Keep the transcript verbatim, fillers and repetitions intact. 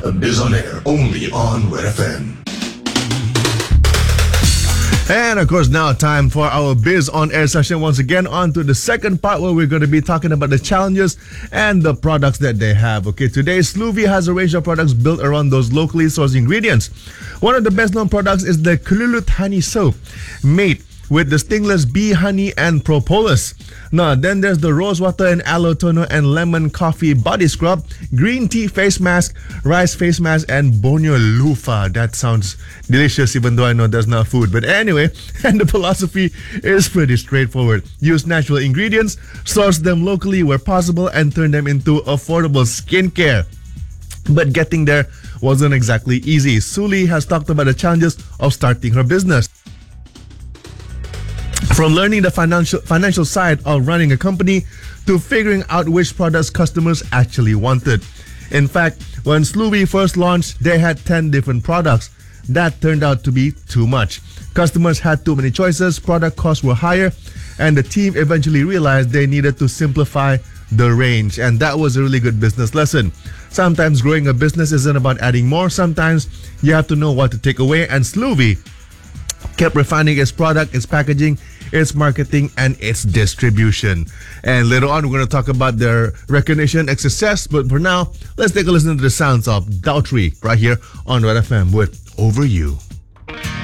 Biz on Air, only on Red F M. And of course, now time for our Biz on Air session. Once again, on to the second part where we're going to be talking about the challenges and the products that they have. Okay, today Sluvy has a range of products built around those locally sourced ingredients. One of the best known products is the Kululut Honey Soap, made with the stingless bee honey and propolis. Now, then there's the rose water and aloe toner and lemon coffee body scrub, green tea face mask, rice face mask, and Borneo loofah. That sounds delicious, even though I know that's not food. But anyway, and the philosophy is pretty straightforward. Use natural ingredients, source them locally where possible, and turn them into affordable skincare. But getting there wasn't exactly easy. Suli has talked about the challenges of starting her business. From learning the financial financial side of running a company to figuring out which products customers actually wanted. In fact, when Sluvy first launched, they had ten different products. That turned out to be too much. Customers had too many choices, product costs were higher, and the team eventually realized they needed to simplify the range. And that was a really good business lesson. Sometimes growing a business isn't about adding more. Sometimes you have to know what to take away, and Sluvy kept refining its product, its packaging, its marketing, and its distribution. And later on, we're going to talk about their recognition and success. But for now, let's take a listen to the sounds of Daughtry right here on Red F M with Over You.